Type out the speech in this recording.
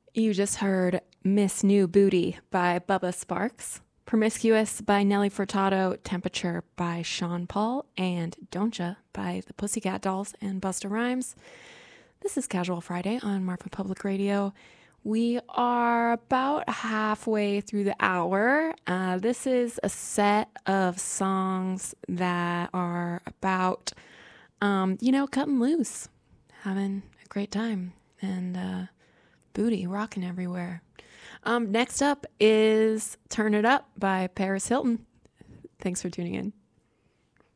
You just heard Miss New Booty by Bubba Sparks, Promiscuous by Nelly Furtado, Temperature by Sean Paul, and Don'tcha by the Pussycat Dolls and Busta Rhymes. This is Casual Friday on Marfa Public Radio. We are about halfway through the hour. This is a set of songs that are about, cutting loose, having a great time, and booty rocking everywhere. Next up is Turn It Up by Paris Hilton. Thanks for tuning in.